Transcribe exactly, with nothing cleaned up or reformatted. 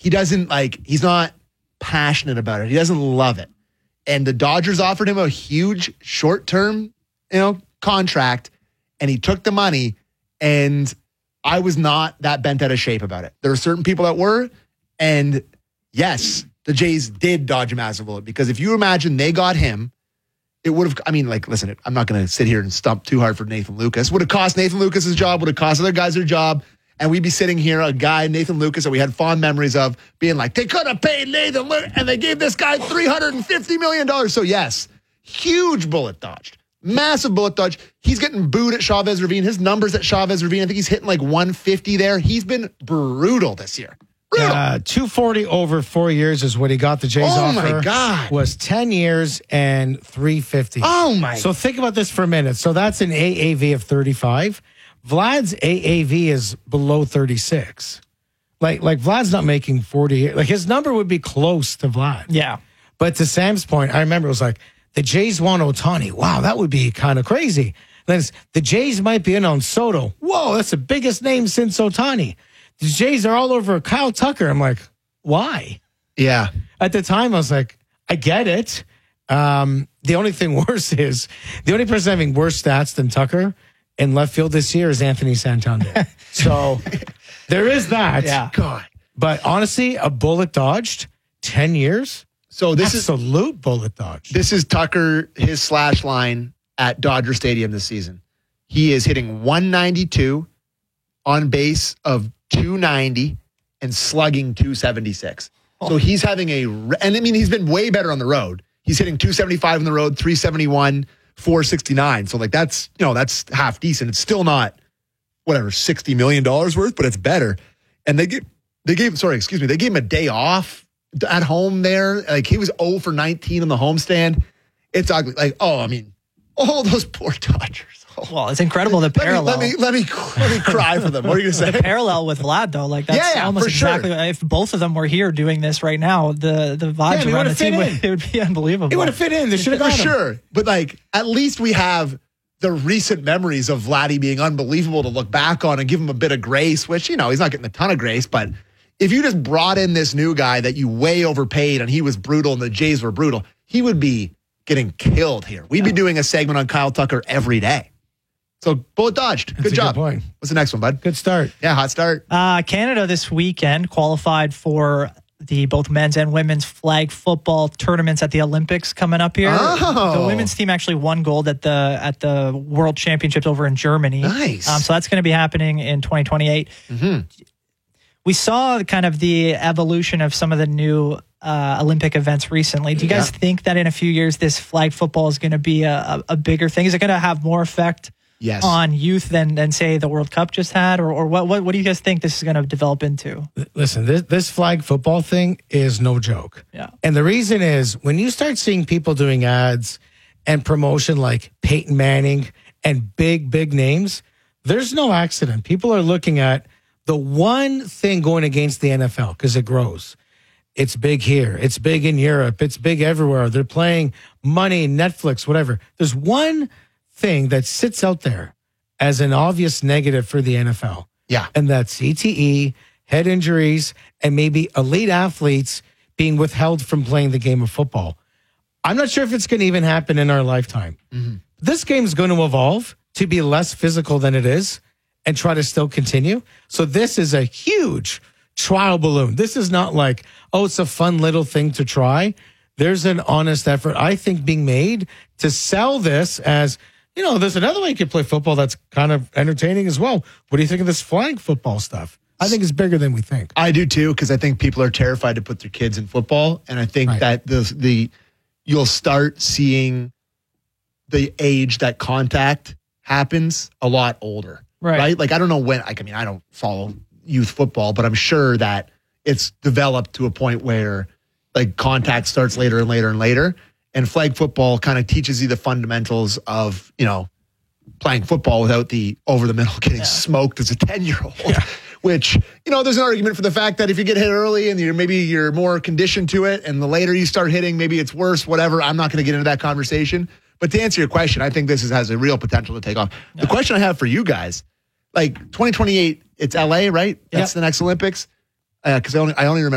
he doesn't like, he's not passionate about it. He doesn't love it. And the Dodgers offered him a huge short-term, you know, contract, and he took the money, and I was not that bent out of shape about it. There are certain people that were, and yes, the Jays did dodge a massive bullet, because if you imagine they got him, it would have, I mean, like, listen, I'm not going to sit here and stump too hard for Nathan Lucas. Would have cost Nathan Lucas' job, would have cost other guys their job, and we'd be sitting here, a guy, Nathan Lucas, that we had fond memories of, being like, they could have paid Nathan Lucas, and they gave this guy three hundred fifty million dollars. So yes, huge bullet dodged. Massive bullet dodge. He's getting booed at Chavez Ravine. His numbers at Chavez Ravine, I think he's hitting like one fifty there. He's been brutal this year. Brutal. Uh, two forty over four years is what he got. The Jays oh offer. Oh, my God. Was ten years and three fifty. Oh, my. So think about this for a minute. So that's an A A V of thirty-five. Vlad's A A V is below thirty-six. Like, like Vlad's not making forty. Like, his number would be close to Vlad. Yeah. But to Sam's point, I remember it was like, the Jays want Ohtani. Wow, that would be kind of crazy. Then it's, the Jays might be in on Soto. Whoa, that's the biggest name since Ohtani. The Jays are all over Kyle Tucker. I'm like, why? Yeah. At the time, I was like, I get it. Um, the only thing worse is, the only person having worse stats than Tucker in left field this year is Anthony Santander. So there is that. Yeah. God. But honestly, a bullet dodged, ten years. So this Absolute is bullet dodge. This is Tucker, his slash line at Dodger Stadium this season. He is hitting one ninety-two on base of two ninety and slugging two seventy-six. Oh. So he's having a, and I mean, he's been way better on the road. He's hitting two seventy-five on the road, three seventy-one, four sixty-nine. So like that's, you know, that's half decent. It's still not whatever, sixty million dollars worth, but it's better. And they gave, they gave, sorry, excuse me, they gave him a day off at home there. Like he was oh for nineteen on the homestand. It's ugly. Like, oh, I mean, all those poor Dodgers. Oh. Well, it's incredible the parallel. Let me let me, let me, let me cry for them. What are you going to say? The parallel with Vlad, though, like that's yeah, yeah, almost for sure. exactly. If both of them were here doing this right now, the the vibes Yeah, around the fit team in. would, it would be unbelievable. It would have fit in. They should have For got him. sure. But like, at least we have the recent memories of Vladdy being unbelievable to look back on and give him a bit of grace, which, you know, he's not getting a ton of grace, but if you just brought in this new guy that you way overpaid and he was brutal and the Jays were brutal, he would be getting killed here. We'd yeah. be doing a segment on Kyle Tucker every day. So bullet dodged. Good That's a job. Good point. What's the next one, bud? Good start. Yeah, hot start. Uh, Canada this weekend qualified for the both men's and women's flag football tournaments at the Olympics coming up here. Oh. The women's team actually won gold at the at the World Championships over in Germany. Nice. Um, so that's going to be happening in twenty twenty-eight. Mm-hmm. We saw kind of the evolution of some of the new uh, Olympic events recently. Do you guys yeah. think that in a few years this flag football is going to be a, a, a bigger thing? Is it going to have more effect yes. on youth than, than say the World Cup just had? Or, or what, what what do you guys think this is going to develop into? Listen, this, this flag football thing is no joke. Yeah. And the reason is when you start seeing people doing ads and promotion like Peyton Manning and big, big names, there's no accident. People are looking at the one thing going against the N F L because it grows. It's big here. It's big in Europe. It's big everywhere. They're playing money, Netflix, whatever. There's one thing that sits out there as an obvious negative for the N F L. Yeah. And that's C T E, head injuries, and maybe elite athletes being withheld from playing the game of football. I'm not sure if it's going to even happen in our lifetime. Mm-hmm. This game's going to evolve to be less physical than it is and try to still continue. So this is a huge trial balloon. This is not like, oh, it's a fun little thing to try. There's an honest effort, I think, being made to sell this as, you know, there's another way you could play football that's kind of entertaining as well. What do you think of this flag football stuff? I think it's bigger than we think. I do too, because I think people are terrified to put their kids in football. And I think right. that the the you'll start seeing the age that contact happens a lot older. Right. right. Like, I don't know when, like, I mean, I don't follow youth football, but I'm sure that it's developed to a point where like contact starts later and later and later. And flag football kind of teaches you the fundamentals of, you know, playing football without the over the middle getting yeah. smoked as a ten year old, yeah. which, you know, there's an argument for the fact that if you get hit early and you're maybe you're more conditioned to it and the later you start hitting, maybe it's worse, whatever. I'm not going to get into that conversation. But to answer your question, I think this is, has a real potential to take off. Yeah. The question I have for you guys, like twenty twenty-eight, it's L A, right? That's yep. the next Olympics. Because uh, I only I only remember.